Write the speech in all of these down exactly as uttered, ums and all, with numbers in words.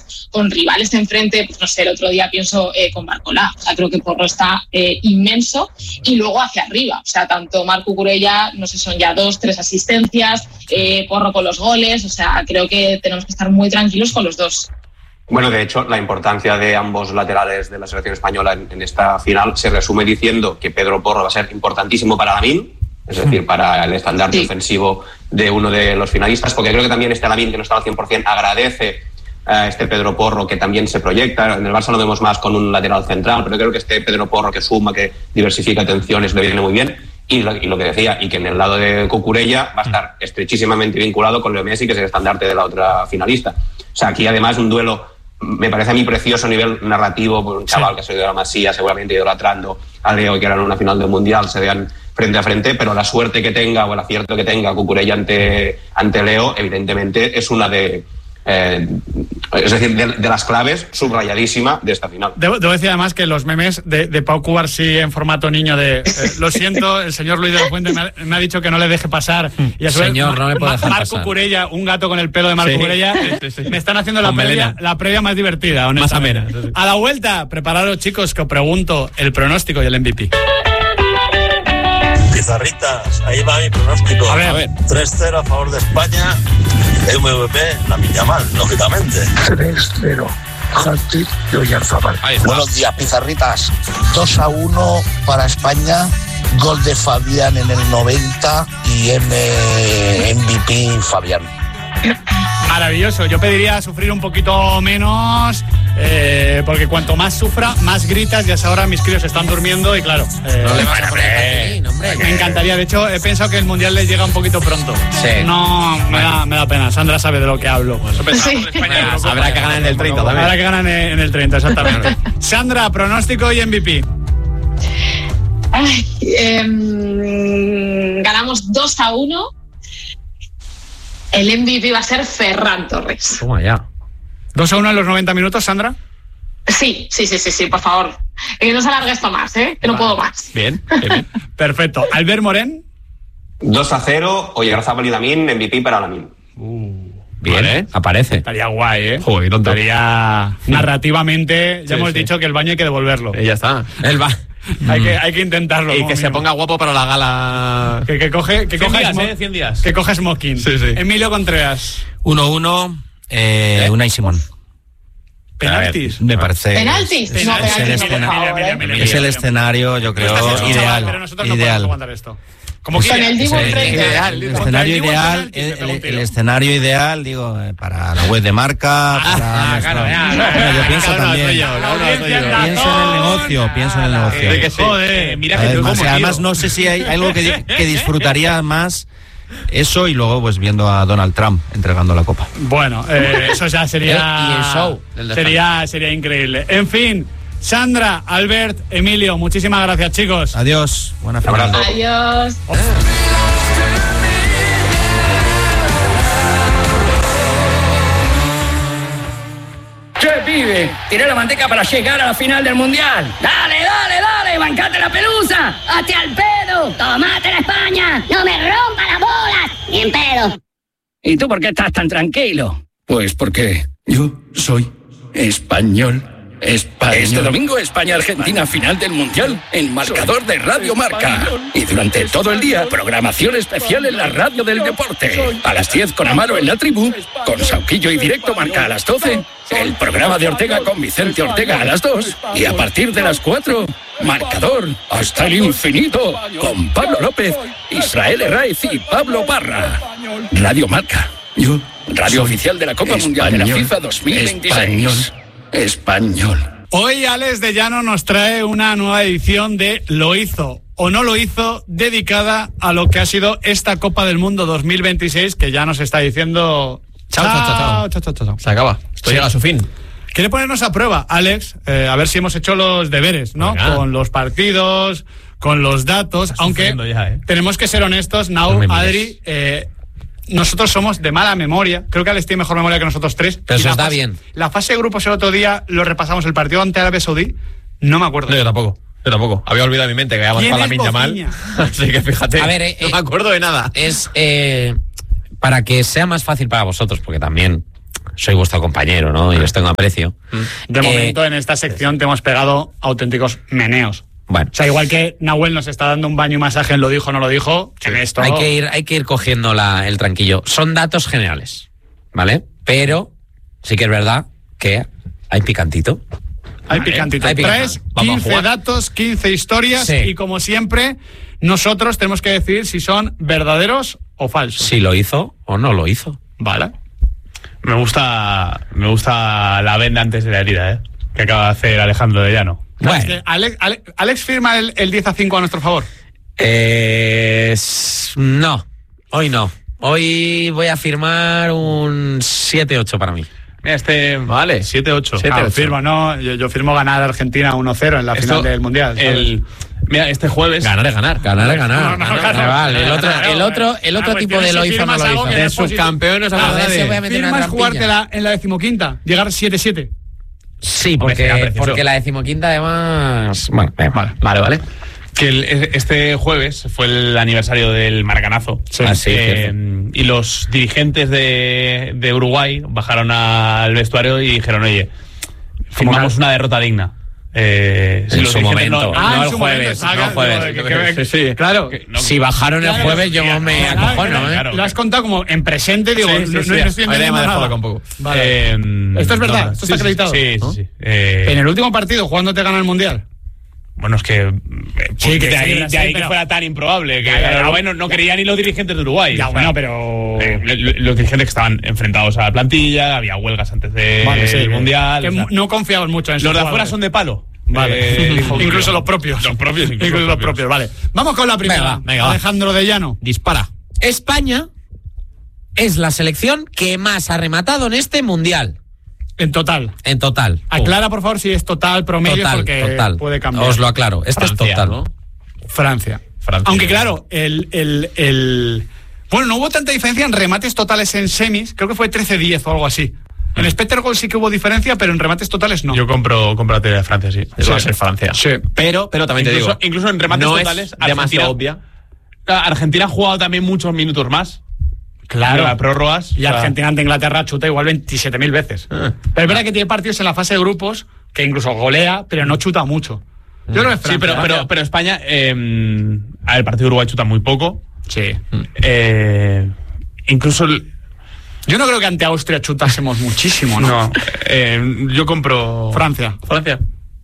además con rivales enfrente, pues no sé, el otro día pienso eh, con Barcolá, o sea, creo que Porro está eh, inmenso, y luego hacia arriba, o sea, tanto Marc Cucurella, no sé, son ya dos, tres asistencias, eh, Porro con los goles, o sea, creo que tenemos que estar muy tranquilos con los dos. Bueno, de hecho, la importancia de ambos laterales de la selección española en, en esta final se resume diciendo que Pedro Porro va a ser importantísimo para Lamine, es decir, para el estandarte sí. ofensivo de uno de los finalistas, porque creo que también este Lamine, que no está al cien por ciento, agradece a este Pedro Porro que también se proyecta. En el Barça lo vemos más con un lateral central, pero creo que este Pedro Porro que suma, que diversifica atenciones, le viene muy bien. Y lo, y lo que decía, y que en el lado de Cucurella va a estar estrechísimamente vinculado con Leo Messi, que es el estandarte de la otra finalista. O sea, aquí además un duelo, me parece a mí precioso a nivel narrativo, por un chaval sí. que ha sido de la Masía, seguramente idolatrando a Leo, y que era en una final del Mundial, se vean frente a frente, pero la suerte que tenga o el acierto que tenga Cucurella ante, ante Leo, evidentemente es una de... Eh, es decir, de, de las claves subrayadísima de esta final. Debo, debo decir además que los memes de, de Pau Cubarsí en formato niño de eh, lo siento, el señor Luis de la Fuente me ha, me ha dicho que no le deje pasar, y a su vez señor, no le puedo dejar Marc Cucurella, un gato con el pelo de Marc sí. Cucurella, sí, sí, sí. me están haciendo la previa, la previa más divertida, honestamente. Más amena, sí. A la vuelta, prepararos chicos, que os pregunto el pronóstico y el M V P. Pizarritas, ahí va mi pronóstico. A ver, a ver. tres cero a favor de España. M V P, Lamine Yamal, lógicamente. tres cero. Hat-trick de Oyarzabal. Buenos días, Pizarritas. dos a uno para España. Gol de Fabián en el noventa y M V P Fabián. Maravilloso. Yo pediría sufrir un poquito menos, eh, porque cuanto más sufra, más gritas. Ya ahora mis críos están durmiendo y claro. Eh, no le vas a poner eh, hombre. Me encantaría. De hecho, he pensado que el Mundial les llega un poquito pronto. Sí. No, me da, me da pena. Sandra sabe de lo que hablo. Bueno, sí. España, habrá que ganar en el treinta también. Habrá que ganar en el treinta, exactamente. Sandra, pronóstico y M V P. Ay, eh, ganamos dos a uno. El M V P va a ser Ferran Torres. Toma ya. dos a uno en los noventa minutos, Sandra. Sí, sí, sí, sí, sí, por favor. Que no se alargue esto más, ¿eh? Que no vale. puedo más. Bien, bien. Perfecto. Albert Morén. dos a cero, Oyarzabal y Lamine, M V P para Lamine. Uh, bien, vale. ¿eh? Aparece. Estaría guay, ¿eh? Joder, tonto. Estaría narrativamente, ya sí, hemos sí. dicho que el baño hay que devolverlo. Y ya está. El ba... Hay que, hay que intentarlo. Y que mismo. se ponga guapo para la gala. Que, que coge, que coja días, smo- ¿eh? cien días. Que coja smoking. Sí, sí. Emilio Contreras. uno uno, eh, ¿Eh? Unai Simón. ¿Penaltis? Me parece. ¿Penaltis? Es, no, es, penaltis, el, no, escena- favor, mira, ¿eh? mira, mira, es el escenario, yo creo, no ideal. Pero nosotros ideal. no podemos aguantar esto. Como con el Dibu el, el, el, el escenario el ideal, penalti, el, el, el escenario ideal, digo, para la web de marca, para ah, nuestro, claro, ya, bueno, ya, yo ya, pienso claro, también, tuyo, claro, pienso en el negocio, pienso en el negocio. Eh, que sí. Joder, mira que además, como, además no sé si hay algo que, que disfrutaría más eso y luego pues viendo a Donald Trump entregando la copa. Bueno, eh, eso ya sería y el show sería sería increíble. En fin, Sandra, Albert, Emilio, muchísimas gracias, chicos. Adiós, buena final. Adiós. Oh. ¿Qué pibe? Tiré la manteca para llegar a la final del Mundial. Dale, dale, dale, bancate la pelusa. Hazte al pedo. Tomate la España. No me rompa las bolas. Ni en pedo. ¿Y tú por qué estás tan tranquilo? Pues porque yo soy español. Español. Este domingo España-Argentina, final del Mundial, el marcador de Radio Marca. Y durante todo el día, programación especial en la radio del deporte. A las diez con Amaro en la tribu, con Sauquillo y Directo Marca a las doce, el programa de Ortega con Vicente Ortega a las dos, y a partir de las cuatro, marcador hasta el infinito, con Pablo López, Israel Herraiz y Pablo Parra. Radio Marca. Yo, radio oficial de la Copa Mundial de la FIFA dos mil veintiséis. Español. Español. Hoy Alex de Llano nos trae una nueva edición de Lo hizo o no lo hizo, dedicada a lo que ha sido esta Copa del Mundo dos mil veintiséis, que ya nos está diciendo chao, chao, chao, chao, chao, chao, chao. Se acaba, esto sí. llega a su fin. Quiere ponernos a prueba, Alex, eh, a ver si hemos hecho los deberes, ¿no? Venga. Con los partidos, con los datos, Estás aunque ya, ¿eh? tenemos que ser honestos, Nau, no Adri, eh, nosotros somos de mala memoria. Creo que Alex tiene mejor memoria que nosotros tres. Pero eso está fase, bien. La fase de grupos el otro día lo repasamos. El partido ante Arabia Saudí, no me acuerdo. No, yo tampoco. Yo tampoco. Había olvidado mi mente que habíamos para Lamine Yamal. Así que fíjate. A ver, eh, no me acuerdo de nada. Es eh, para que sea más fácil para vosotros, porque también soy vuestro compañero, ¿no? Y os tengo aprecio. De Eh, momento, en esta sección te hemos pegado auténticos meneos. Bueno. O sea, igual que Nahuel nos está dando un baño y masaje en lo dijo o no lo dijo, en esto... Hay que ir, hay que ir cogiendo la, el tranquillo. Son datos generales, ¿vale? Pero sí que es verdad que hay picantito. Hay picantito. Hay picante. Traes Vamos a quince jugar. datos, quince historias Sí. y como siempre, nosotros tenemos que decidir si son verdaderos o falsos. Si lo hizo o no lo hizo. Vale. Me gusta, me gusta la venda antes de la herida, ¿eh? Que acaba de hacer Alejandro de Llano. Bueno. Es que Alex, Alex, Alex firma el, el diez a cinco a nuestro favor. Eh, no, hoy no. Hoy voy a firmar un siete ocho para mí. Mira, este... Vale. siete ocho. Ah, firmo, no. Yo, yo firmo ganar a Argentina uno cero en la Esto, final del Mundial. ¿sabes? El, mira, este jueves... Ganar es ganar. Ganar es ganar. No, no, Ganar, ganar. vale, el otro, el otro, el otro Ah, tipo pues de lo si hizo no firmas lo algo hizo. que no De es posible. subcampeones a ver si voy a meter una ¿Firmas trampilla. jugártela en la decimoquinta? Llegar siete siete. Sí, porque, porque la decimoquinta además... Bueno, eh, Vale, vale, vale. Que el- este jueves fue el aniversario del Maracanazo. Sí. Ah, sí, Eh, y los dirigentes de, de Uruguay bajaron al vestuario y dijeron, oye, firmamos que- una derrota digna. Eh, En los su dirigentes momento. no- Ah, no en el su jueves, momento, no el jueves. que- que- que- Sí, sí. Claro. Que no- Si bajaron el Claro, jueves, yo claro, me claro, acojono, claro, ¿eh? claro. Lo has contado como en presente, digo, Sí, sí, no, sí. no, no estoy Ahora entendiendo ya me ha dejado nada. loco un poco. Vale. Eh, Esto es verdad, no, esto sí, está sí, acreditado. Sí, ¿no? sí, sí. Eh, En el último partido, ¿cuándo te gana el Mundial? Bueno, es que, eh, Sí, que de ahí, sí, de sí, ahí que pero- fuera tan improbable. Que, Ya, ya, ya. bueno, no querían ni los dirigentes de Uruguay. Ya, O sea, bueno, pero... eh, lo- los dirigentes que estaban enfrentados a la plantilla, había huelgas antes del Vale, sí, que- Mundial. que o sea, no confiaban mucho en los sus de afuera jugadores. son de palo. Vale. Eh, dijo Incluso Guillo. los propios. Los propios, incluso, Incluso los propios, vale. Vamos con la primera. Venga, venga, va. Alejandro de Llano. Dispara. España es la selección que más ha rematado en este mundial. En total. En total. Aclara, por favor, si es total, promedio, Total, porque total. puede cambiar. Os lo aclaro. Este es Francia, total. ¿no? Francia. Francia. Aunque claro, el, el, el... Bueno, no hubo tanta diferencia en remates totales en semis. Creo que fue trece diez o algo así. En Spectre Goal sí que hubo diferencia, pero en remates totales no. Yo compro, compro la teoría de Francia, sí. Va a ser Francia. Sí. Pero, pero también Incluso, te digo, incluso en remates no totales, es demasiado obvia. Argentina ha jugado también muchos minutos más. Claro. De las prórrogas. Y o sea, Argentina ante Inglaterra chuta igual veintisiete mil veces. Ah. Pero es verdad que tiene partidos en la fase de grupos que incluso golea, pero no chuta mucho. Yo creo que es Sí, Francia. pero, pero, pero España, eh, a ver, el partido de Uruguay chuta muy poco. Sí. Eh, incluso. el- Yo no creo que ante Austria chutásemos muchísimo, ¿no? No, eh, yo compro. Francia. Francia.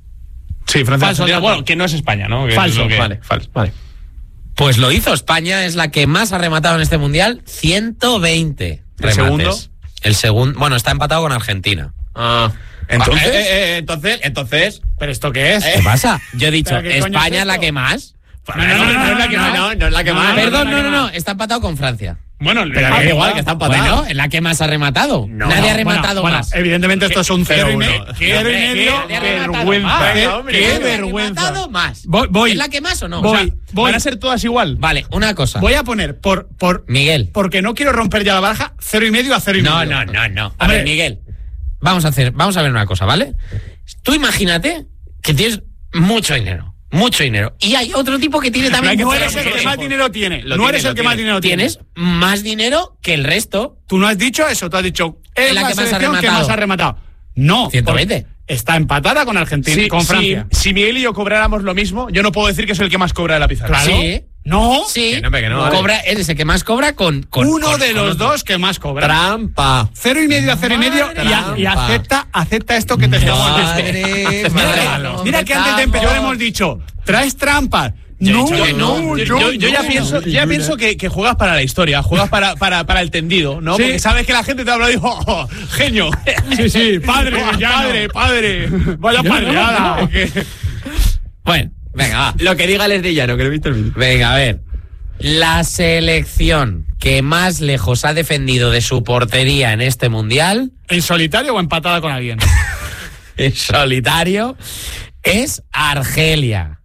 Sí, Francia. Falso, Argentina, dato. bueno, que no es España, ¿no? Que es Falso, lo que- Vale, falso, vale. Pues lo hizo. España es la que más ha rematado en este mundial. ciento veinte. ¿El remates. segundo? El segundo. Bueno, está empatado con Argentina. Ah. Entonces- Eh, eh, eh, entonces, entonces. ¿Pero esto qué es? ¿Qué pasa? Yo he dicho, ¿Pero qué coño España es es la esto? que más. No, no, no, no, no, es la que más, no, no es la que más. Perdón, no, no, no. Está empatado con Francia. Bueno, Pero la- da igual, que está empatado. Bueno, es la que más ha rematado. No. Nadie ha Bueno, rematado bueno, más. Evidentemente esto es un cero y medio. uno. Cero y Hombre, medio. nadie ha rematado Vergüenza. más. Qué- hombre, Qué Nadie ha vergüenza. rematado más. Voy, voy. ¿Es la que más o no? Voy, O sea, voy. ¿Van a ser todas igual? Vale, una cosa. Voy a poner por, por, Miguel. porque no quiero romper ya la baraja, cero y medio a cero y No, medio. no, no, no. A Hombre. ver, Miguel. Vamos a hacer, vamos a ver una cosa, ¿vale? Tú imagínate que tienes mucho dinero. Mucho dinero. Y hay otro tipo que tiene también. No mucho eres el que dinero. más dinero tiene. Lo No tiene, eres lo el que tiene. más dinero tiene. Tienes más dinero que el resto. Tú no has dicho eso, tú has dicho es La la, que más ha selección que rematado. más ha rematado. No, ciento veinte. porque está empatada con Argentina, Sí, con sí, Francia. si Miguel y yo cobráramos lo mismo, yo no puedo decir que soy el que más cobra de la pizarra. Claro. Sí. No, Sí. Que no, que no, vale. Cobra, eres el que más cobra con. con uno con- de con los otro. dos que más cobra. Trampa. Cero y medio a cero y medio y, a- y Trampa. acepta, acepta esto que te estamos Madre, diciendo. madre, Mira, no, mira que antes de empezamos. empezar hemos dicho, traes trampas. Yo he No, dicho que no. no, Yo, yo, yo- yo ya no. pienso, ya pienso que, que juegas para la historia, juegas para, para, para el tendido, ¿no? Sí. Porque sabes que la gente te habla y dice, oh, oh, genio. Sí, sí, padre, Oh, ya padre, no. padre. Vaya padreada. Bueno, venga, va. Lo que diga el de Llano, que lo he visto el vídeo. Venga, a ver. La selección que más lejos ha defendido de su portería en este mundial, ¿En solitario o empatada con alguien? en solitario, es Argelia.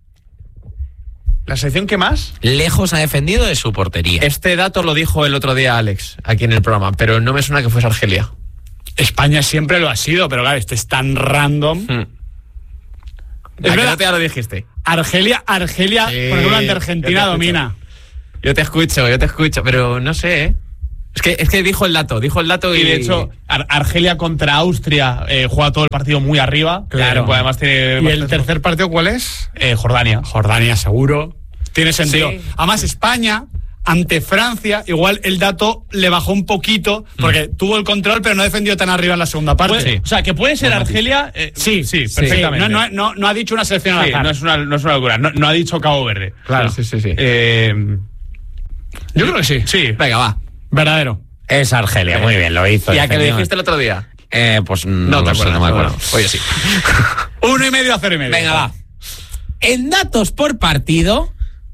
¿La selección que más? Lejos ha defendido de su portería. Este dato lo dijo el otro día Alex, aquí en el programa, pero no me suena que fuese Argelia. España siempre lo ha sido, pero claro, este es tan random. Hmm. Es ¿A qué verdad. no te ya lo dijiste? Argelia, Argelia, Sí, por ejemplo, ante yo te Argentina escucho. domina. Yo te escucho, yo te escucho, pero no sé, ¿eh? Es que, es que dijo el dato, dijo el dato y... Y de hecho, Ar- Argelia contra Austria eh, juega todo el partido muy arriba. Claro. Eh, además tiene ¿Y el tercer partido cuál es? Eh, Jordania. Jordania, seguro. Tiene sentido. Sí. Además, España, ante Francia, igual el dato le bajó un poquito, porque mm. tuvo el control, pero no defendió tan arriba en la segunda parte. Sí. O sea, que puede ser Argelia... Eh, sí, sí, perfectamente. Sí. No, no, no, no ha dicho una selección al sí, azar. No es una, no es una locura. No, no ha dicho Cabo Verde. Claro. Sí, sí, sí. Eh, Yo creo que sí. Sí. Venga, va. Verdadero. Es Argelia, muy bien, lo hizo. ¿Y a qué le dijiste el otro día? Eh, pues no, no te lo acuerdas, sé, no me acuerdo. Oye, sí. Uno y medio a cero y medio. Venga, va. En datos por partido,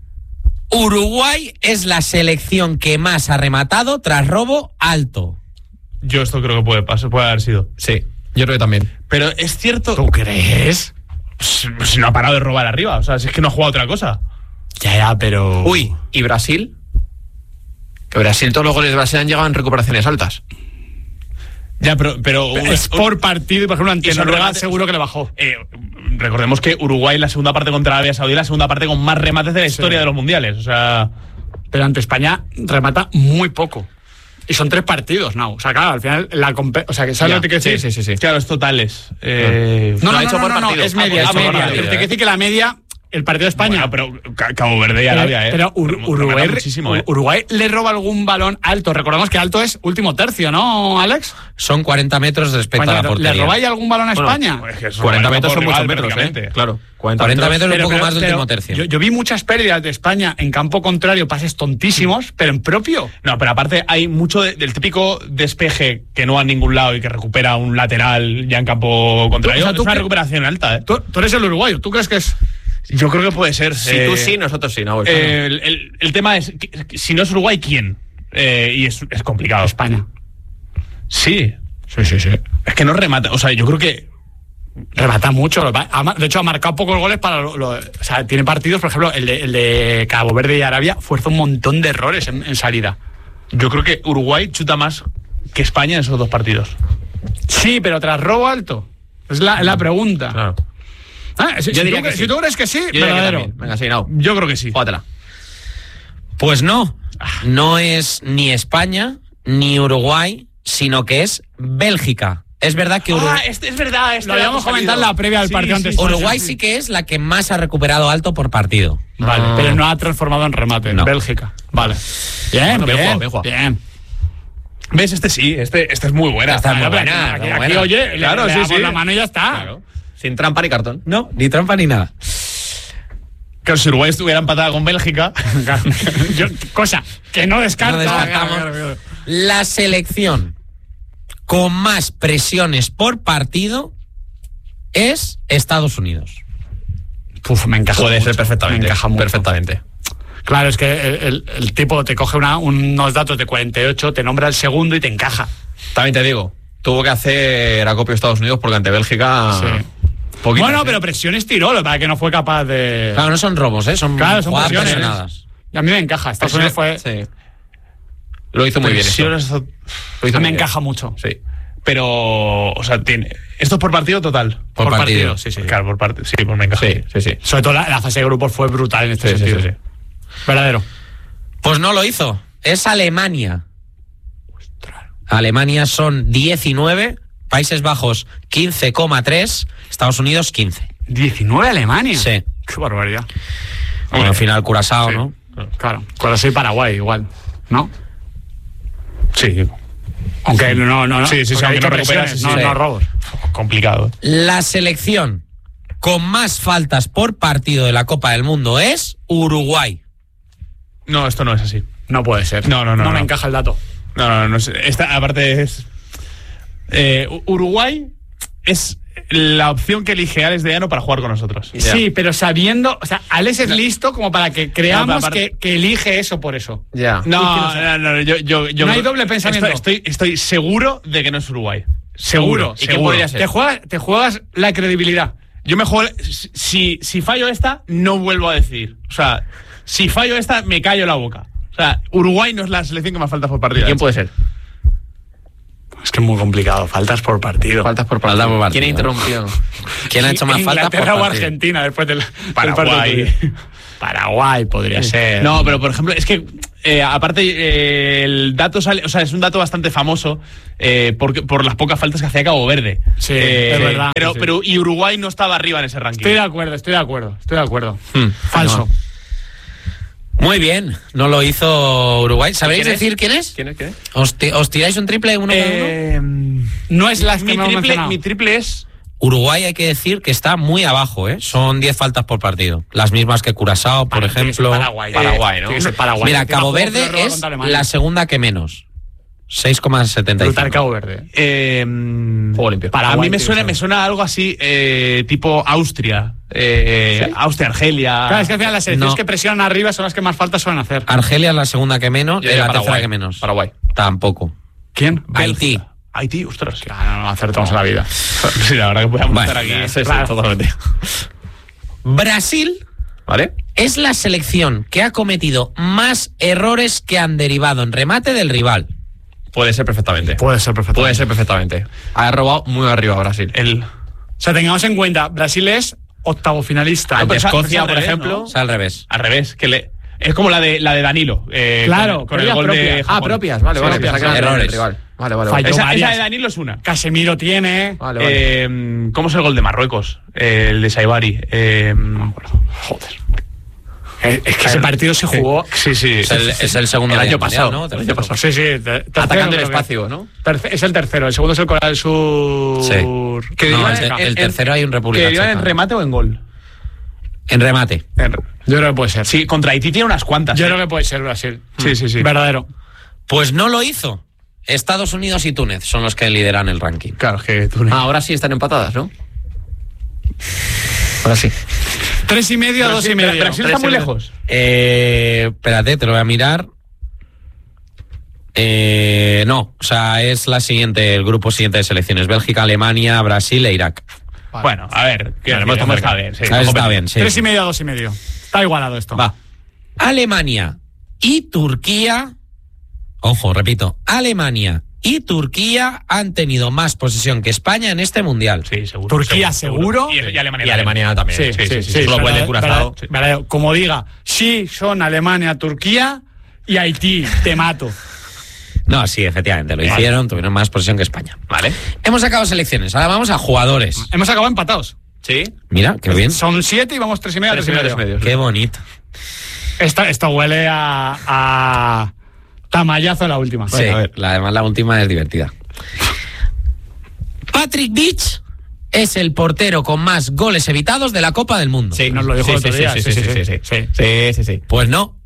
Uruguay es la selección que más ha rematado tras robo alto. Yo esto creo que puede pasar, puede haber sido. Sí, yo creo que también. Pero es cierto... ¿Tú crees? Si, si no ha parado de robar arriba, o sea, si es que no ha jugado otra cosa. Ya, ya, pero... Uy, ¿y Brasil? Que Brasil, todos los goles de Brasil han llegado en recuperaciones altas. Ya, pero... pero es un, por partido y, por ejemplo, ante Noruega remate, seguro que le bajó. Eh, recordemos que Uruguay, la segunda parte contra Arabia Saudí, la segunda parte con más remates de la historia sí. de los mundiales, o sea... Pero ante España remata muy poco. Y son tres partidos, ¿no? O sea, claro, al final la compe... O sea, que ¿sabes lo que quiero decir? Sí, sí, sí, sí. Claro, es totales. Eh, no, no, no, no, no, no, no, es media, ah, es media. media. Pero te quiero decir que la media... El partido de España. Bueno, pero Cabo Verde y Arabia, ¿eh? Pero Ur Uruguay, muchísimo, ¿eh? Uruguay le roba algún balón alto. Recordamos que alto es último tercio, ¿no, Alex? Son cuarenta metros respecto a la portería. ¿Le robáis algún balón a España? Bueno, pues cuarenta metros son muchos metros, ¿eh? Claro. cuarenta metros es un poco pero, más del pero, último tercio. Yo, yo vi muchas pérdidas de España en campo contrario, pases tontísimos, pero en propio. No, pero aparte hay mucho de, del típico despeje que no va a ningún lado y que recupera un lateral ya en campo contrario. O sea, es una recuperación alta, ¿eh? Tú, tú eres el uruguayo, ¿tú crees que es...? Yo creo que puede ser. Si eh, tú sí, nosotros sí. No, eh, el, el, el tema es, que, si no es Uruguay, ¿quién? Eh, y es, es complicado. España. Sí. Sí, sí, sí. Es que no remata. O sea, yo creo que... Remata mucho. De hecho, ha marcado pocos goles para... Lo, lo, o sea, tiene partidos, por ejemplo, el de, el de Cabo Verde y Arabia, fuerza un montón de errores en, en salida. Yo creo que Uruguay chuta más que España en esos dos partidos. Sí, pero tras robo alto. Es la, es la pregunta. Claro. Ah, si, yo si, diría tú, que sí. si tú crees que sí, yo verdadero. Que Venga, sí, no. Yo creo que sí. Júgatela. Pues no. No es ni España ni Uruguay, sino que es Bélgica. Es verdad que Uruguay... Ah, este es verdad. Este lo habíamos comentado en la previa del sí, partido sí, antes. sí, Uruguay sí, sí. sí que es la que más ha recuperado alto por partido. Vale, ah. pero no ha transformado en remate. No. Bélgica. Vale. Bien, bueno, bien, bien, bien, bien. ¿Ves? Este sí, este, este es muy buena. Esta es muy Claro, buena. aquí, muy aquí, buena. oye, Claro, le, sí, le damos sí. la mano y ya está. Claro. Sin trampa ni cartón. No, ni trampa ni nada. Que si Uruguay estuviera empatada con Bélgica... Yo, cosa que no descarto. No descartamos. La selección con más presiones por partido es Estados Unidos. Uf, me encaja Puede mucho, ser perfectamente. Me encaja mucho. Perfectamente. Claro, es que el, el, el tipo te coge una, unos datos de cuarenta y ocho, te nombra el segundo y te encaja. También te digo, tuvo que hacer acopio Estados Unidos porque ante Bélgica... Sí. Poquito, bueno, ¿sí? pero presiones tiró, para que no fue capaz de... Claro, no son robos, ¿eh? Son, claro, son jugadas presiones. presionadas. Y a mí me encaja. Estados Unidos fue... Sí. Lo hizo muy bien. Esto. Presiones- Lo hizo me muy bien. encaja mucho. Sí. Pero, o sea, tiene... ¿Esto es por partido total? Por partido. sí, sí. Claro, por partido. Sí, pues me encaja. Sí, sí, sí. Sobre todo la, la fase de grupos fue brutal en este Sí, sí, sentido. sí, sí. Verdadero. Pues no lo hizo. Es Alemania. Alemania son diecinueve, Países Bajos quince coma tres, Estados Unidos quince. diecinueve Alemania. Sí. Qué barbaridad. Bueno, al final Curazao, Sí. ¿no? Claro. Cuando soy Paraguay, igual. ¿No? Sí. Aunque no, no, no. Sí, sí, sí, porque ha aunque dicho no recuperas, presiones, sí, no, sí. no robos. Complicado. La selección con más faltas por partido de la Copa del Mundo es Uruguay. No, esto no es así. No puede ser. No, no, no, No me no. encaja el dato. No, no, no. es- Esta, aparte, es. eh, U- Uruguay es la opción que elige Alex de Llano para jugar con nosotros. Ya. Sí, pero sabiendo... O sea, Alex es listo como para que creamos No, pero aparte- que, que elige eso por eso. Ya. No, no, no, yo, yo, yo No hay doble pensamiento. Estoy, estoy, estoy seguro de que no es Uruguay. Seguro. ¿Y quién seguro. podría ser? Te juegas, te juegas la credibilidad. Yo me juego. Si, si fallo esta, no vuelvo a decidir. O sea, si fallo esta, me callo la boca. O sea, Uruguay no es la selección que más falta por partida. ¿Quién puede ser? Es que es muy complicado. Faltas por partido. Faltas por Faltas por partido. partido. ¿Quién ha interrumpido? ¿Quién ha hecho más faltas por Inglaterra o partido? Argentina después del, del Paraguay. partido. Paraguay podría Sí. ser. No, pero por ejemplo, es que eh, aparte eh, el dato sale, o sea, es un dato bastante famoso eh, por, por las pocas faltas que hacía Cabo Verde. Sí, Eh, es verdad. Pero, Sí. pero y Uruguay no estaba arriba en ese ranking. Estoy de acuerdo, estoy de acuerdo, estoy de acuerdo. Hmm. Falso. Muy bien, no lo hizo Uruguay. ¿Sabéis ¿Quién es? decir quién es? ¿Quién es? ¿Quién es? ¿Os, ti- os tiráis un triple uno cada uno? Eh, No es las que mi, me hemos triple, mencionado. mi triple es Uruguay hay que decir que está muy abajo, ¿eh? Son diez faltas por partido. Las mismas que Curazao, por Tiene que ser ejemplo. Paraguay, eh, Paraguay, ¿no? tiene que ser Paraguay. Mira, Encima Cabo juego Verde prórroga es contra Alemania. la segunda que menos. seis coma setenta y Brutal cinco. Cabo Verde. eh, Juego limpio. a Paraguay, mí me tío, suena, sí. me suena algo así eh, tipo Austria, eh, Austria, Argelia. Claro, es que al final las selecciones No. que presionan arriba son las que más faltas suelen hacer. Argelia es la segunda que menos, Yo y diría la Paraguay. tercera que menos. Paraguay. Tampoco. ¿Quién? Haití. Haití, ostras. Claro, no, no acertamos en la vida. Sí, la verdad que podemos Bueno, estar aquí. Sí, sí, Claro. totalmente. Brasil ¿Vale? es la selección que ha cometido más errores que han derivado en remate del rival. Puede ser perfectamente. Puede ser perfecto. Puede ser perfectamente. Ha robado muy arriba Brasil. El, O sea, tengamos en cuenta, Brasil es octavo finalista. Ah, pero es a- Escocia, es al por revés, ejemplo. ¿no? O sea, al revés. al revés, que le es como la de la de Danilo. eh, Claro, con, con el propias, gol de propias. Ah, Japón. propias, vale, Sí, vale. propias, pensaba que era errores. el rival. Vale, vale, Falló vale. Esa, varias. esa de Danilo es una. Casemiro tiene. Vale, vale. Eh, ¿Cómo es el gol de Marruecos? Eh, el de Saibari. Eh, joder. Eh, Es que ese partido se jugó. Sí, sí. Es el, es el segundo El del año Mundial, pasado, ¿no? el año pasado. Sí, sí. te- tercero, Atacando el creo que- espacio, ¿no? terce- Es el tercero, el segundo es el Corea del Sur. Sí. Que No, derivan el, en- te- el en- tercero hay un República ¿Que derivan en Checa. remate o en gol? En remate. En- Yo creo que puede ser. Sí, contra Haití tiene unas cuantas. Yo eh. creo que puede ser Brasil. Sí, sí, sí. Verdadero. Pues no lo hizo. Estados Unidos y Túnez son los que lideran el ranking. Claro, es que tú Ah, ahora sí están empatadas, ¿no? Ahora sí. Tres y medio a dos y medio. Brasil está muy lejos. Eh, espérate, te lo voy a mirar. Eh, no, o sea, es la siguiente, el grupo siguiente de selecciones: Bélgica, Alemania, Brasil e Irak. Bueno, a ver, que Vale, estamos está está bien. Sí, Ah, está bien, sí. Tres y medio a dos y medio. Está igualado esto. Va. Alemania y Turquía. Ojo, repito. Alemania y Turquía han tenido más posesión que España en este mundial. Sí, seguro. Turquía, seguro. Y, y Alemania. Y Alemania también. Sí, sí, sí. sí, Solo puede verdad- Curazao. verdad- verdad- Como diga, sí, son Alemania, Turquía y Haití. Te mato. No, sí, efectivamente, lo hicieron, tuvieron más posesión que España. Vale. Hemos sacado selecciones, ahora vamos a jugadores. Hemos acabado empatados. Sí. Mira, qué bien. Son siete y vamos tres y medio a tres y medio. medios. Qué bonito. Esto, esto huele a, a tamallazo en la última. Sí, la, además la última es divertida. Patrick Beach es el portero con más goles evitados de la Copa del Mundo. Sí, nos lo dijo Sí, el otro sí, día. sí, sí, sí, sí, sí. Sí, sí, sí. Pues no.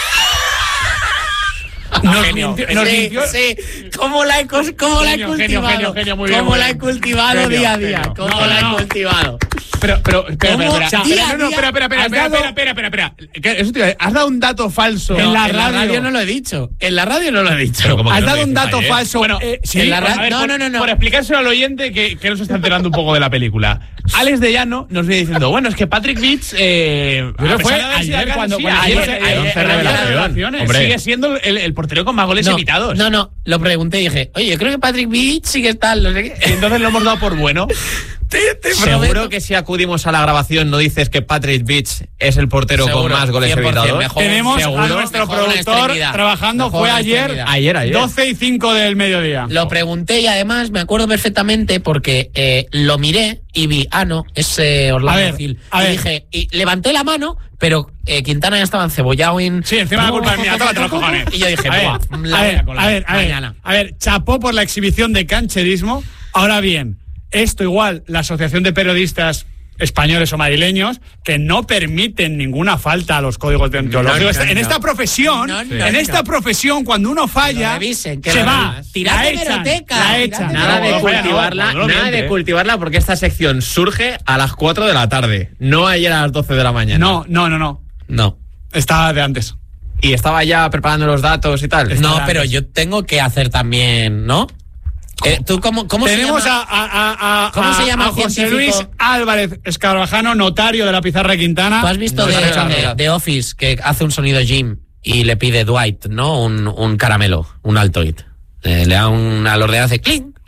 Nos Genio. mintió- nos sí, mintió- sí. ¿Cómo la he, cos- cómo la he Genio, cultivado? genio, genio, genio, muy bien, ¿Cómo muy la he bien. cultivado Genio, día a día? genio. ¿Cómo No, la he no. cultivado? Pero, pero, espera, ¿Cómo? espera, espera. O sea, Espera, día a no, no, día espera, espera, espera, has espera, dado- espera, espera, espera. ¿Qué- Eso te iba a decir, has dado un dato falso. En la En la radio. radio no lo he dicho. En la radio no lo he dicho. Pero como que Has no dado lo un dices dato ayer. falso. Bueno, Eh, sí, en la a radio- ver, no, por, no, no, no. por explicárselo al oyente que, que no se está enterando un poco de la película. Alex de Llano nos viene diciendo, bueno, es que Patrick Beach eh, Pero a pesar fue de haber sido ayer acá, cuando- sí, cuando ayer, hizo- ayer, ayer- ayer, ayer- revelación. revelaciones. Hombre. Sigue siendo el, el portero con más goles no, evitados. no, no, lo pregunté y dije, oye, yo creo que Patrick Beach sí que está, no sé qué. Y entonces lo hemos dado por bueno. Te- te Seguro prometo. que si acudimos a la grabación no dices que Patrick Beach es el portero Seguro, con más goles cien por cien, evitados. mejor. Tenemos a seguro, nuestro mejor una productor extremidad. trabajando. Mejor Fue una ayer, extremidad. Ayer, ayer. doce y cinco del mediodía. Lo pregunté y además me acuerdo perfectamente porque eh, lo miré y vi, ah, no, es eh, A Orlando ver, Gil. a y ver. dije, y levanté la mano, pero eh, Quintana ya estaba encebollado en... Sí, encima la culpa es mía, tómate los cojones. Y yo dije, a ver, buah, a la ver, voy a colar a ver, a ver, mañana. a ver, chapó por la exhibición de cancherismo. Ahora bien, esto igual, la Asociación de Periodistas Españoles o Madrileños, que no permiten ninguna falta a los códigos deontológicos. No, no, en no. esta profesión, No, no, en no. esta profesión, cuando uno falla, Lo revisen, que se lo va, revisen. Tirad la de echan, hemeroteca, la tirad echan. de Nada de No, vaya, no, cultivarla, no lo nada miente, de eh. cultivarla porque esta sección surge a las cuatro de la tarde, no ayer a las doce de la mañana. No, no, no, no. No. Estaba de antes. Y estaba ya preparando los datos y tal. No, pero yo tengo que hacer también, ¿no? Eh, ¿Tú cómo, cómo Tenemos se llama? a, a, a, a, ¿Cómo a- se llama a el José científico? Luis Álvarez Escarabajano, notario de la Pizarra de Quintana. ¿Tú has visto No, de, esa es la de- realidad. de Office que hace un sonido Jim y le pide Dwight, ¿no? Un, un caramelo, un Altoid. Eh, le da un, a los dedos hace clink,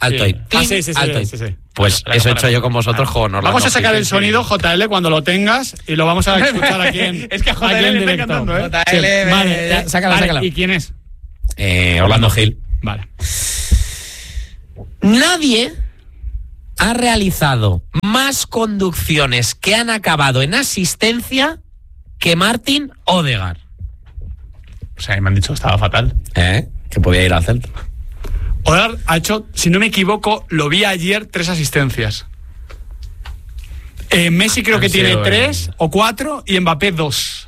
Altoid. Sí. Ah, sí, sí, sí, Altoid. sí, sí. Pues eso he hecho yo con vosotros con Orlando. Vamos a sacar Gil. el sonido J L cuando lo tengas y lo vamos a escuchar aquí en Es que a J L le está encantando, ¿eh? J L, Sí, vale, ya, sácala, vale, sácala. ¿Y quién es? Eh, Orlando Gil. Vale. Nadie ha realizado más conducciones que han acabado en asistencia que Martin Odegaard. O sea, me han dicho que estaba fatal. ¿Eh? Que podía ir al centro. Odegaard ha hecho, si no me equivoco, lo vi ayer, tres asistencias. Eh, Messi creo Han que tiene sido, tres o cuatro y Mbappé dos.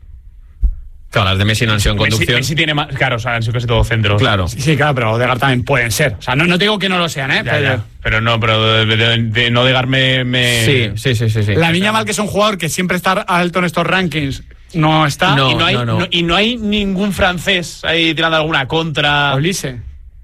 Claro, las de Messi no han sido en Messi, conducción. Messi tiene más. Claro, o sea, han sido casi todos centros. Claro. Sí, sí, claro, pero Odegaard también pueden ser. O sea, no, no digo que no lo sean, ¿eh? Ya, pero ya. Pero no, pero de, de, de no dejarme. Me... Sí, sí, sí, sí, sí. la Viña Mal, que es un jugador que siempre está alto en estos rankings, no está. No. Y no, hay, no, no. no- y no hay ningún francés ahí tirando alguna contra. Olise.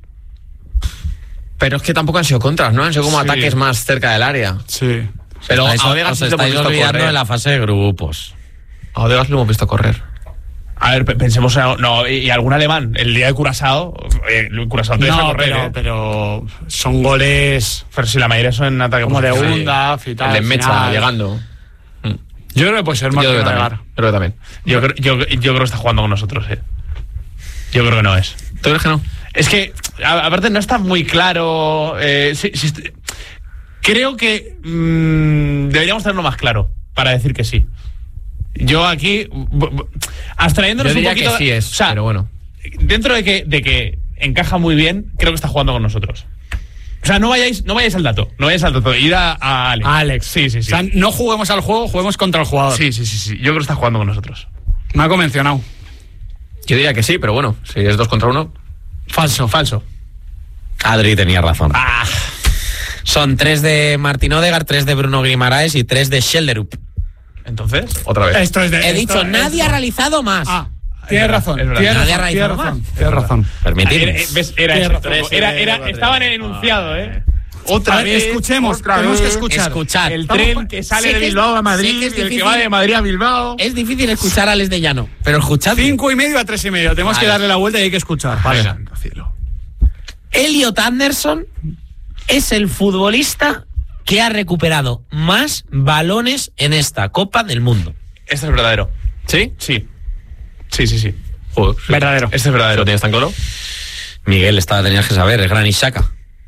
Pero es que tampoco han sido contras, ¿no? Han sido como Sí. ataques más cerca del área. Sí. Pero Estáis- a Odegaard os sí lo hemos estáis visto olvidando correr. de la fase de grupos. A Odegaard lo hemos visto correr. A ver, pe- pensemos. en- No, y, y algún alemán. El día de Curazao. Eh, el Curazao te deja No, correr, pero, ¿eh? pero son goles Pero si la mayoría son en ataque como de positivo. Undaf y tal. El de al Mecha final. llegando. Yo creo que puede ser Yo Martin creo que también. Odegaard. Yo creo que también. Yo, creo- yo, yo creo que está jugando con nosotros, eh. Yo creo que no es. ¿Tú crees que no? Es que, a- aparte, no está muy claro. Eh, si- si est- creo que mm, deberíamos tenerlo más claro para decir que sí. Yo aquí, b- b- abstrayéndonos Yo diría un poquito. que sí es, o sea, pero bueno. dentro de que, de que encaja muy bien, creo que está jugando con nosotros. O sea, no vayáis, no vayáis al dato. No vayáis al dato. Ir a, a Alex. Alex. Sí, sí, sí. O sea, no juguemos al juego, juguemos contra el jugador. Sí, sí, sí, sí. Yo creo que está jugando con nosotros. Me ha convencionado. Yo diría que sí, pero bueno, si es dos contra uno. Falso. Falso. Adri tenía razón. Ah, Son tres de Martin Odegaard, tres de Bruno Guimaraes y tres de Schelderup. entonces. Otra vez. Esto es de. He esto- dicho, nadie esto- ha realizado más. Ah, tienes verdad, razón. es verdad. Tienes Nadie ha razón. Tienes realizado razón. más. Tienes razón. Permitidme. Era, ¿ves? Era Tienes eso. razón. Era, era, estaba en el enunciado, ¿eh? Otra A ver, vez. escuchemos. otra Tenemos que vez. escuchar. Escuchad. El Vamos tren pa- que sale sé de que es- Bilbao a sé Madrid que es y el que difícil. va de Madrid a Bilbao. Es difícil escuchar a Alex de Llano, pero escuchad. Cinco y medio a tres y medio. Tenemos Vale. que darle la vuelta y hay que escuchar. Vale. Santo cielo. Elliot Anderson es el futbolista que ha recuperado más balones en esta Copa del Mundo. Este es verdadero. ¿Sí? Sí. Sí, sí, sí. Joder, sí. Verdadero. Este es verdadero. ¿Lo tienes tan claro? Miguel, esta la tenías que saber, es Granit Xhaka.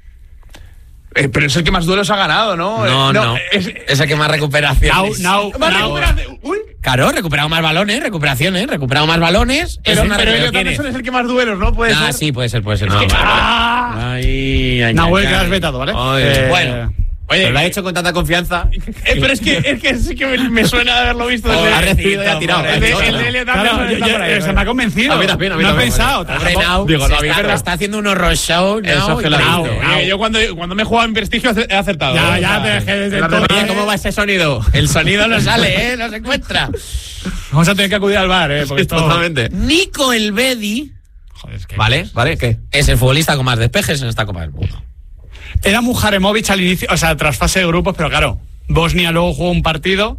Eh, pero es el que más duelos ha ganado, ¿no? No, Eh, no. Es, Es el que más recuperaciones. Now, now, Más now. recuperación. Uy. Claro, recuperado más balones, recuperaciones, recuperado más balones. Pero, es una pero recuperación. Elliot Anderson es el que más duelos, ¿no? Puede Ah, ser. sí, puede ser, puede ser. Es No, que- vale. ¡Ah! Ay, ay, Nahuel, ay, que ay. has vetado, ¿vale? Ay. Eh, Bueno. Oye, Pero lo ha hecho con tanta confianza. eh, pero es que, es que sí que me, me suena de haberlo visto. Oh, desde- ha recibido y ha tirado. El de- Ha el hecho de otra. Elliot Claro, Anderson yo- está yo- por ahí, se ¿vale? me ha convencido. A mí también, a mí no he también, pensado. Hombre, tampoco- Nau, Digo, se no, a mí está, verdad. está haciendo un horror show. Eso Nau, es que y lo ha Nau, visto. Nau. Eh, yo cuando, cuando me he jugado en prestigio he he acertado. Ya, ¿eh? ya, O sea, pero es que desde la todo- verdad- Oye, ¿cómo va ese sonido? El sonido no sale, ¿eh? No se encuentra. Vamos a tener que acudir al bar, ¿eh? Porque esto... Totalmente. Nico Elvedi Joder, es que- Vale, vale, ¿qué? es el futbolista con más despejes en esta Copa del Mundo. Era Mujaremovic al inicio, o sea, tras fase de grupos, pero claro, Bosnia luego jugó un partido,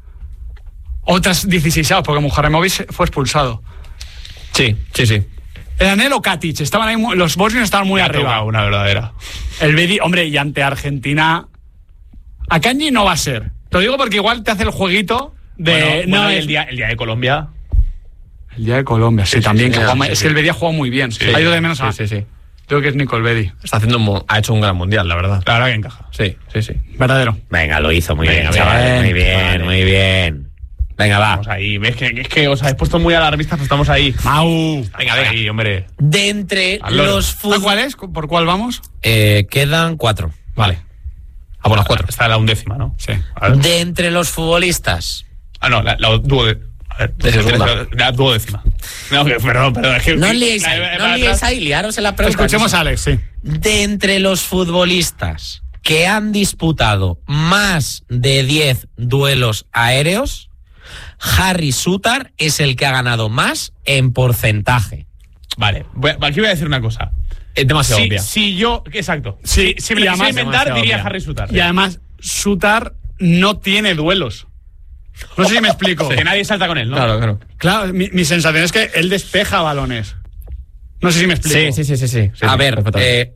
otras dieciséis, porque Mujaremovic fue expulsado. Sí, sí, sí. Eran él o Katic, estaban ahí, mu- los bosnios estaban muy Me ha arriba. tocado una verdadera. El Bedi, hombre, y ante Argentina, a Kanji no va a ser. Te lo digo porque igual te hace el jueguito de... Bueno, no, bueno, y es- el, día, el día de Colombia. el día de Colombia, sí, Sí, también. sí, que sí, juega- sí, es sí. que el Bedi ha jugado muy bien. Sí, ha ido de menos sí, a... sí, sí. Creo que es Nico el Bedi. Está haciendo un mo- ha hecho un gran mundial, la verdad. La verdad que encaja. Sí, sí, sí. Verdadero. Venga, lo hizo muy Venga, bien, bien, chaval. Muy bien, vale. muy bien. Venga, va. Vamos ahí. Es que, es que os habéis puesto muy alarmistas, pero estamos ahí. Mau. Venga, venga. Ahí, hombre. De entre Al loro. los ¿Esta fut- cuál es? ¿Por cuál vamos? Eh, quedan cuatro. Vale. A por las cuatro. Está la undécima, ¿no? Sí. A ver. De entre los futbolistas. Ah, no, la, la duode. A ver, De segunda. la duodécima. No, que, perdón, perdón. Es que, No liéis la- ahí, la- no la- liéis ahí, liaros en la pregunta. Escuchemos a Alex, sí. De entre los futbolistas que han disputado más de diez duelos aéreos, Harry Sutar es el que ha ganado más en porcentaje. Vale, voy a- aquí voy a decir una cosa. Es demasiado Si, obvia. si yo, exacto. Sí, si, si me y la quisiera además inventar, demasiado diría obvia. Harry Sutar. Y además, Sutar no tiene duelos. No sé si me explico. Que nadie salta con él, ¿no? Claro, claro. Claro, mi, mi sensación es que él despeja balones. No sé si me explico. Sí, sí, sí, sí, sí. Sí, a sí, ver, perfectamente. eh,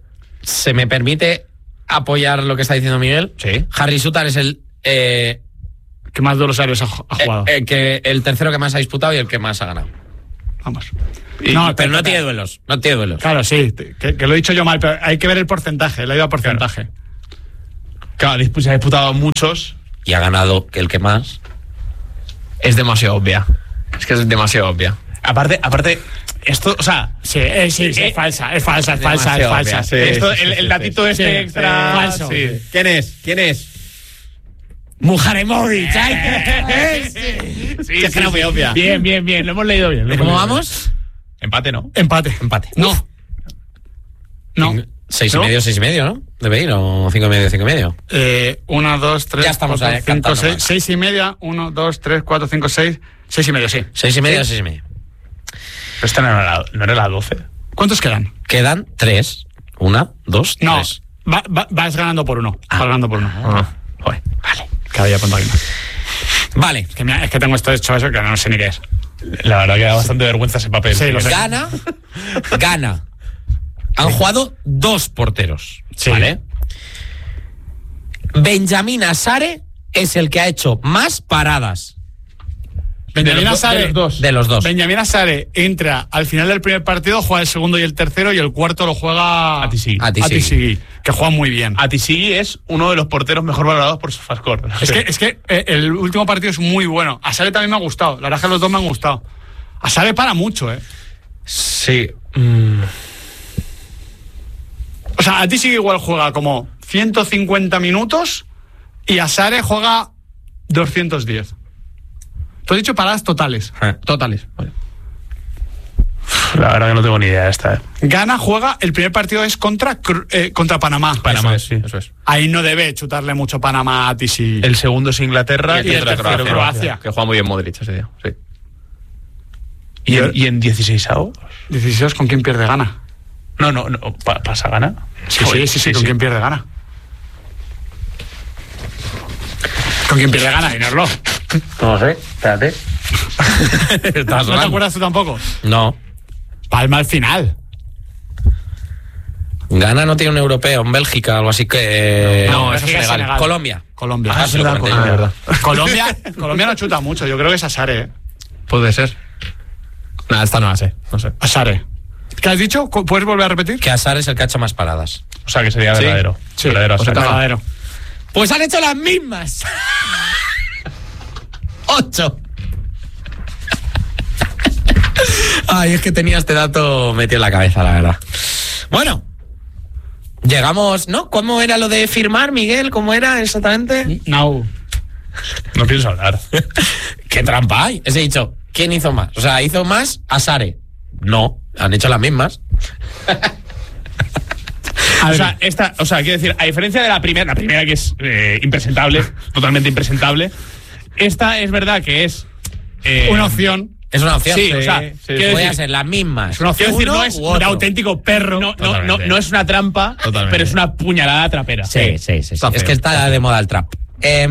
¿se me permite apoyar lo que está diciendo Miguel? Sí. Harry Sutar es el... Eh, ¿Qué más duelos aéreos ha, ha jugado? Eh, eh, que el tercero que más ha disputado y el que más ha ganado. Vamos. Y, no, pero no tiene duelos. No tiene duelos. Claro, sí, que, que lo he dicho yo mal, pero hay que ver el porcentaje, le he ido a porcentaje. Claro, claro, se ha disputado muchos. Y ha ganado el que más. Es demasiado obvia. Es que es demasiado obvia. Aparte, aparte, esto, o sea... Sí, eh, sí, sí, eh, es falsa, es falsa, es falsa, es falsa. Sí, esto, sí, el, el datito sí, este sí, extra... Sí, falso. Sí. ¿Quién es? ¿Quién es? Mujaremovic. Sí, sí, sí, que es sí, muy sí. obvia. Bien, bien, bien, lo hemos leído bien. Lo ¿Cómo hemos vamos? Bien. Empate, ¿no? Empate. Empate. No. No. Seis ¿No? y medio, seis y medio, ¿no? Debe ir, o cinco y medio, cinco y medio. Eh, una, dos, tres, ya estamos cuatro, ahí, cinco, seis, más. seis y media, uno, dos, tres, cuatro, cinco, seis, seis y medio, sí. Seis y medio, ¿Sí? seis y medio. Pero esta no era la, no era la doce. ¿Cuántos quedan? Quedan tres. Una, dos, no, tres. Va, va, vas ganando por uno. Ah. Vas ganando por uno. Ah. Joder, vale. Cada día pongo aquí más. Vale. Es que, me, es que tengo esto hecho eso que no sé ni qué es. La verdad que da bastante vergüenza ese papel. Sí, lo sé. Gana. Gana. Han sí. jugado dos porteros. Sí. ¿Vale? Benjamín Asare es el que ha hecho más paradas. Benjamín Asare, de los dos. De los dos. Benjamín Asare entra al final del primer partido, juega el segundo y el tercero, y el cuarto lo juega Atisigi. Atisigi, que juega muy bien. Atisigi es uno de los porteros mejor valorados por Sofascore. Es que, es que eh, el último partido es muy bueno. Asare también me ha gustado. La verdad es que los dos me han gustado. Asare para mucho, ¿eh? Sí. Mm. O sea, Atisigi igual juega como ciento cincuenta minutos y Asare juega doscientos diez. Tú has dicho paradas totales. Eh. Totales. Vale. La verdad que no tengo ni idea de esta. ¿eh? Gana, juega, el primer partido es contra, eh, contra Panamá. Panamá, eso es, sí, eso es. Ahí no debe chutarle mucho Panamá a Tisi. El segundo es Inglaterra y el, y el tercero Croacia. Croacia. Que juega muy bien Modric ese día, sí. ¿Y, en, ¿y en dieciseis-avos? dieciséis, ¿con quién pierde Gana? No, no, no pa, ¿pasa Gana? Sí, sí, sí, sí, sí, ¿con sí. quién pierde Gana? ¿Con quién pierde Gana? Dinoslo. No sé, espérate. ¿No te acuerdas tú tampoco? No. Palma al final. Gana no tiene un europeo, en Bélgica, algo así que... No, no eso es Senegal. Senegal. Colombia. Colombia. Ah, sí, verdad, Colombia. verdad. Colombia, Colombia no chuta mucho, yo creo que es Asare. ¿eh? Puede ser. Nada, esta no la sé, no sé. Asare. ¿Qué has dicho? ¿Puedes volver a repetir? Que Asare es el que ha hecho más paradas. O sea, que sería verdadero. Sí, verdadero. Pues verdadero. Pues han hecho las mismas. Ocho. Ay, es que tenía este dato metido en la cabeza, la verdad. Bueno, llegamos, ¿no? ¿Cómo era lo de firmar, Miguel? ¿Cómo era exactamente? No. No pienso hablar. ¿Qué trampa hay? Os he dicho, ¿quién hizo más? O sea, ¿hizo más Asare? No, han hecho las mismas. O sea, esta, o sea, quiero decir, a diferencia de la primera, la primera que es eh, impresentable, totalmente impresentable, esta es verdad que es eh, una opción. Es una opción. Sí, sí, o sea, sí, sí. Puede ser las mismas. Es una opción, decir, no es un auténtico perro. No, no, no, no es una trampa, totalmente. Pero es una puñalada trapera. Sí, sí, sí. sí. Es que está de moda el trap. Eh,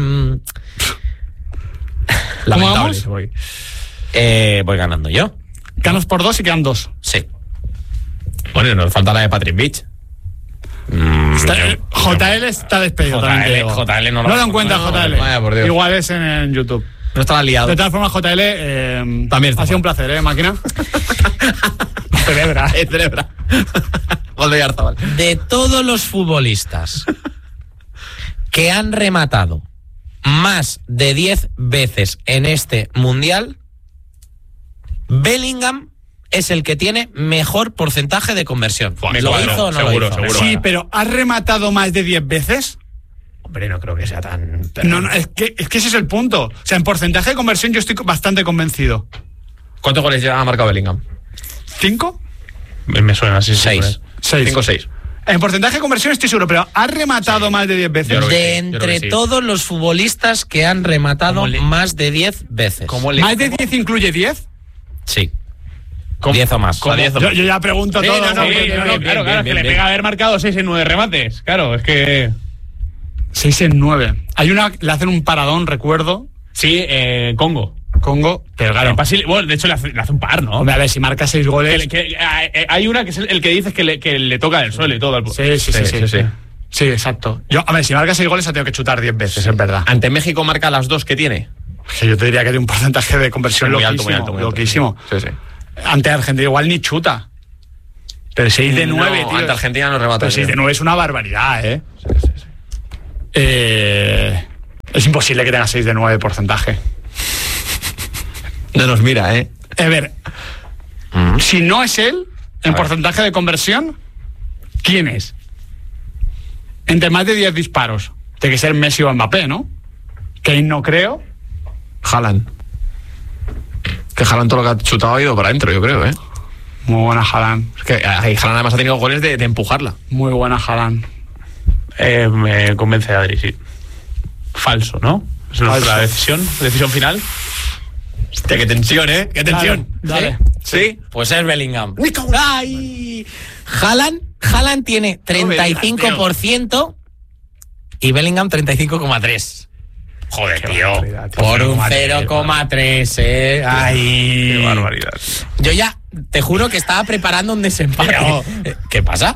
Lamentable. Voy. Eh, voy ganando yo. Ganas por dos y quedan dos. Sí. Bueno, nos falta la de Patrick Beach. Mm, está, yo, J L está despedido. J L, J L no lo no lo encuentras, no, J L. Vaya, por Dios. Igual es en, en YouTube. No estaba liado. De todas formas, J L, eh, también ha sido un placer, ¿eh, máquina? Celebra. Eh, celebra. Gol de Yarzabal. De todos los futbolistas que han rematado más de diez veces en este mundial, Bellingham es el que tiene mejor porcentaje de conversión. Fua, ¿Lo cuadro, hizo o no seguro, lo hizo? Seguro, sí, pero ¿has rematado más de diez veces? Hombre, no creo que sea tan... No, no, es que, es que ese es el punto. O sea, en porcentaje de conversión yo estoy bastante convencido. ¿Cuántos goles ya ha marcado Bellingham? ¿Cinco? Me suena así. Seis. Seis. Cinco o seis. En porcentaje de conversión estoy seguro, pero ¿has rematado sí. más de diez veces? De entre sí. todos los futbolistas que han rematado le... más de diez veces. ¿Cómo le... ¿Más de diez incluye diez? Sí. diez o más. Yo, yo ya pregunto sí, todo. No, no, sí, no, no, bien, claro, bien, claro, bien, es que bien, le pega haber marcado seis en nueve remates. Claro, es que... seis en nueve. Hay una, le hacen un paradón, recuerdo. Sí, eh, Congo. Congo, pero claro. Brasil, bueno, de hecho le hace, le hace un par, ¿no? Hombre, a ver, si marca seis goles. Que, que, que, hay una que es el, el que dices que le, que le toca del suelo y todo. Al... Sí, sí, sí, sí, sí, sí. Sí, exacto. Yo, a ver, si marca seis goles ha tenido que chutar diez veces, sí. Es verdad. Ante México marca las dos que tiene. Que yo te diría que tiene un porcentaje de conversión muy loquísimo. Alto, muy alto, muy alto. Loquísimo. Sí, sí. Ante Argentina igual ni chuta. Pero seis de nueve, no, tío. Ante Argentina no remata. Pero seis de nueve es una barbaridad, ¿eh? Sí, sí, sí. eh es imposible que tenga seis de nueve de porcentaje. No nos mira, ¿eh? A ver, mm. si no es él, en porcentaje de conversión, ¿quién es? Entre más de diez disparos. Tiene que ser Messi o Mbappé, ¿no? Kane no creo. Haaland. Que Haaland todo lo que ha chutado ha ido para adentro, yo creo, ¿eh? Muy buena Haaland. Es que Haaland además ha tenido goles de, de empujarla. Muy buena Haaland. Eh, me convence Adri, sí. Falso, ¿no? Es nuestra decisión, decisión final. Hostia, qué tensión, ¿eh? Qué tensión. Dale. dale. ¿Sí? ¿Sí? Pues es Bellingham. ¡Ay! Haaland, Haaland tiene treinta y cinco por ciento y Bellingham treinta y cinco coma tres. Joder, tío. Por un cero coma tres, eh. Ay. Qué barbaridad. Yo ya, te juro que estaba preparando un desempate. ¿Qué pasa?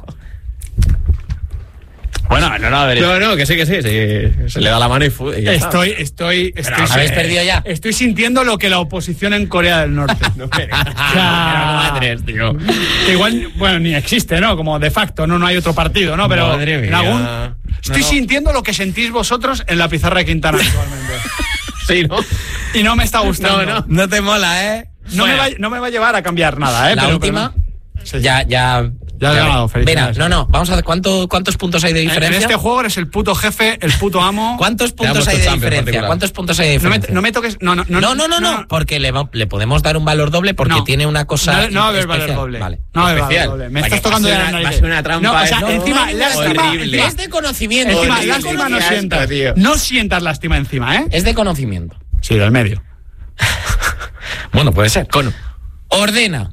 Bueno, no, no, a ver. No, no, que sí, que sí, sí. Se le da la mano y, fu- y ya estoy, está. estoy, estoy. ¿Habéis perdido ya? Estoy sintiendo lo que la oposición en Corea del Norte. No, tres, tío. Que igual, bueno, ni existe, ¿no? Como de facto, no, no hay otro partido, ¿no? Pero Madre mía. en algún. Estoy no, no. sintiendo lo que sentís vosotros en la pizarra de Quintana actualmente. Sí, ¿no? Y no me está gustando. No, no. No te mola, ¿eh? No, bueno. me va, no me va a llevar a cambiar nada, ¿eh? La pero, última. Pero, sí, ya, ya. Ya has ganado, felicidades. Mira, no, no, vamos a ver ¿cuánto, cuántos puntos hay de diferencia. En este juego eres el puto jefe, el puto amo. ¿Cuántos puntos hay de diferencia? ¿Cuántos puntos hay de diferencia? No me, no me toques. No, no, no, no, no, no, no, no porque le, le podemos dar un valor doble porque no, tiene una cosa. No, no va a haber valor doble. Vale. No va a haber valor doble. Me estás tocando ya la nariz. Va a ser una trampa. No, o sea, no, encima, no, lástima. encima, es de conocimiento. Encima, horrible, lástima no sientas. tío. No sientas lástima encima, ¿eh? Es de conocimiento. Sí, del medio. Bueno, puede ser. Con. Ordena.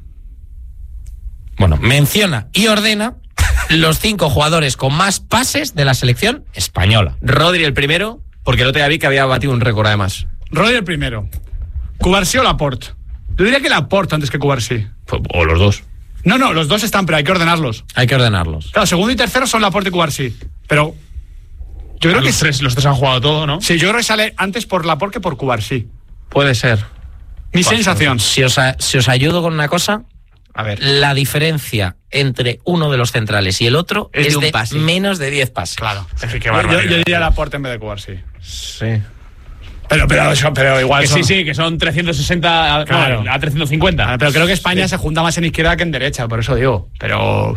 Bueno, menciona y ordena los cinco jugadores con más pases de la selección española. Rodri el primero, porque el otro día vi que había batido un récord además. Rodri el primero. Cubarsí o Laporte. Yo diría que Laporte antes que Cubarsí. O los dos. No, no, los dos están, pero hay que ordenarlos. Hay que ordenarlos. Claro, segundo y tercero son Laporte y Cubarsí. Pero yo creo los que tres, los tres han jugado todo, ¿no? Sí, yo creo que sale antes por Laporte que por Cubarsí. Puede ser. Mi Pasa. sensación. Si os, a, si os ayudo con una cosa. A ver. La diferencia entre uno de los centrales y el otro es, es de, de menos de diez pases. Claro. Es que yo, yo, yo diría Laporte en vez de Cubarsí. Sí. Pero, pero, pero igual que son... sí, sí, que son trescientos sesenta a, claro. no, a trescientos cincuenta. Claro, pero creo que España sí. se junta más en izquierda que en derecha, por eso digo. Pero...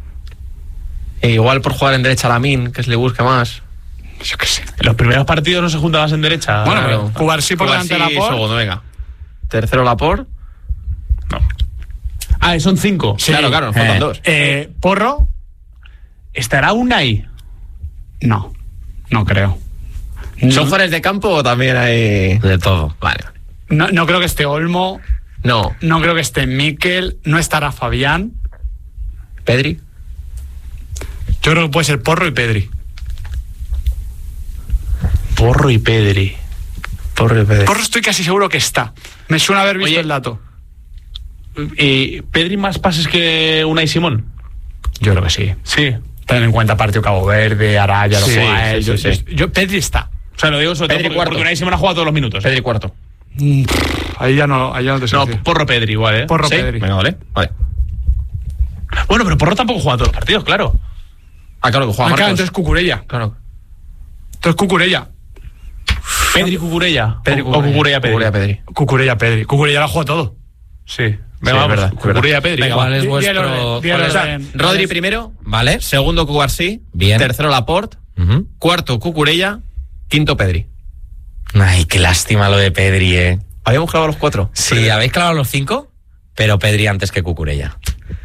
E igual por jugar en derecha a Lamine, que se le busca más. Yo qué sé. En los primeros partidos no se junta más en derecha. Bueno, claro. pero Cubarsí por delante de Laporte. Segundo, venga. Tercero Laporte. No. Ah, son cinco. Sí, claro, claro, nos faltan eh, dos. Eh, Porro. ¿Estará Unai? No, no creo. ¿Son no. jugadores de campo o también hay...? De todo. Vale. No, no creo que esté Olmo. No. No creo que esté Mikel. No estará Fabián. ¿Pedri? Yo creo que puede ser Porro y Pedri. Porro y Pedri. Porro y Pedri. Porro estoy casi seguro que está. Me suena haber visto Oye, el dato. ¿Y Pedri más pases que Unai Simón? Yo creo que sí. Sí. Ten en cuenta partido Cabo Verde, Araya, sí, Uruguay. Sí, sí, yo, sí. yo, yo, Pedri está. O sea, lo digo sobre Pedri todo porque, porque Unai Simón ha jugado todos los minutos. Pedri cuarto. Mm, ahí ya no, ahí ya no te sé No, decir. Porro Pedri igual, ¿eh? Porro ¿Sí? Pedri. Venga, vale. Vale. Bueno, pero Porro tampoco juega todos los partidos, claro. Ah, claro, que juega ah, Marcos. claro, entonces Cucurella. Claro. Entonces Cucurella. Pedri Cucurella. Pedri, o, o Cucurella Pedri. Cucurella Pedri. Cucurella Pedri. Cucurella lo juega todo. Sí. Venga, sí, vamos, verdad, Cucurella Pedri. Venga, ¿cuál es vuestro...? Díalo, díalo, ¿cuál es? díalo, O sea, díalo, Rodri díalo. primero. Vale. Segundo Cubarsí. Bien. Tercero Laporte. Uh-huh. Cuarto Cucurella. Quinto Pedri. Ay, qué lástima lo de Pedri, eh. ¿Habíamos clavado los cuatro? Sí, Pedri. ¿Habéis clavado los cinco? Pero Pedri antes que Cucurella.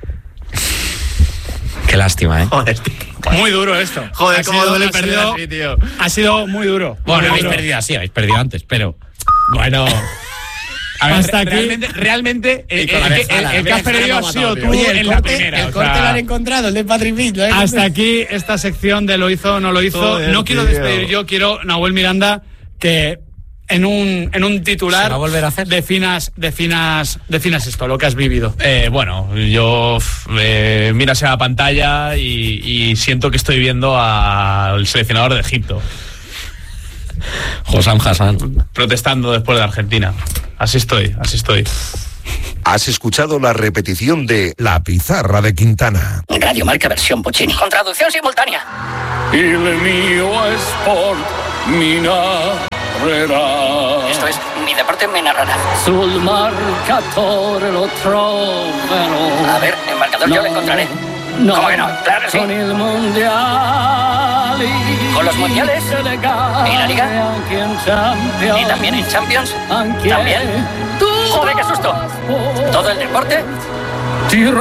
Qué lástima, eh. Joder, tío. Muy duro esto. Joder, ha cómo sido, duele ha perder sido, así, tío. Ha sido muy duro. Bueno, muy habéis duro. perdido así, habéis perdido antes, pero... Bueno... A ver, hasta aquí, realmente, realmente el, el, el, el, el, el que has perdido ha sido tú Oye, el en corte, la primera. El o corte sea, lo han encontrado, el de Patrick Pinto, ¿eh? Hasta aquí esta sección de lo hizo o no lo hizo. Joder, no quiero tío. despedir yo, quiero, Nahuel Miranda, que en un, en un titular, ¿se va a volver a hacer? definas, definas, definas esto, lo que has vivido. Eh, bueno, yo eh, miro hacia la pantalla y, y siento que estoy viendo al seleccionador de Egipto. Hossam Hassan. Protestando después de Argentina. Así estoy, así estoy. Has escuchado la repetición de La Pizarra de Quintana. Radio Marca versión Puccini. Con traducción simultánea. Il mio sport mi narrerà. Esto es, mi deporte me narrará. Sul marcatore lo troverò. A ver, el marcador no, yo lo encontraré. No, ¿Cómo que no? Claro que sí. Con el mundial. Con los mundiales. Y la liga. Y también en Champions. También. Joder, qué susto. Todo el deporte. Ti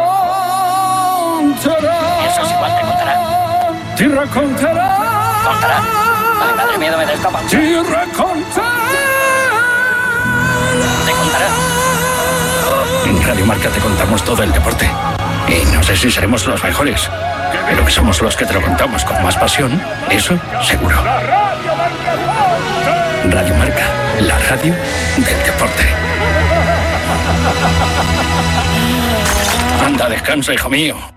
racconterà. Eso es igual, te contará. Ti racconterà. Contará. Ay, madre mía, me da esta panza. Ti racconterà. Te contará. En Radio Marca te contamos todo el deporte. Y no sé si seremos los mejores, pero que somos los que te lo contamos con más pasión, eso seguro. Radio Marca, la radio del deporte. Anda, descansa, hijo mío.